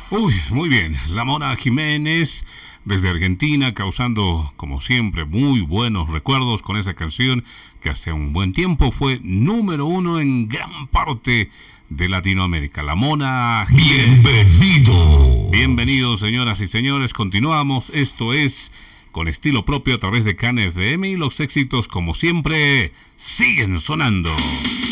Uy, muy bien. La Mona Jiménez desde Argentina, causando, como siempre, muy buenos recuerdos con esa canción que hace un buen tiempo fue número uno en gran parte de Latinoamérica. La Mona Jiménez. Bienvenido. Bienvenidos, señoras y señores. Continuamos. Esto es con estilo propio a través de CAN FM y los éxitos, como siempre, siguen sonando.